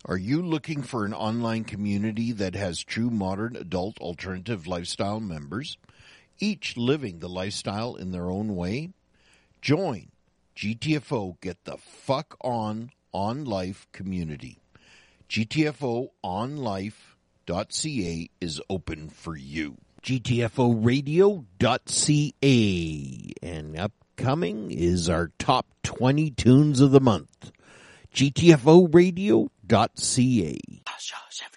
Are you looking for an online community that has true modern adult alternative lifestyle members, each living the lifestyle in their own way? Join GTFO Get the Fuck On Life community. GTFOonlife.ca is open for you. GTFOradio.ca. And upcoming is our top 20 tunes of the month. GTFOradio.ca.